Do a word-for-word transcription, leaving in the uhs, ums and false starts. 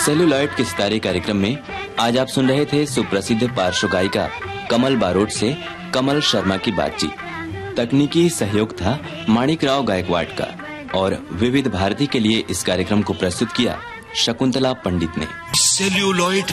Celluloid के सितारे कार्यक्रम में आज आप सुन रहे थे सुप्रसिद्ध पार्श्व गायिका कमल बारोट से कमल शर्मा की बातचीत। तकनीकी सहयोग था माणिकराव गायकवाड़ का और विविध भारती के लिए इस कार्यक्रम को प्रस्तुत किया शकुंतला पंडित ने। सेल्यूलॉइड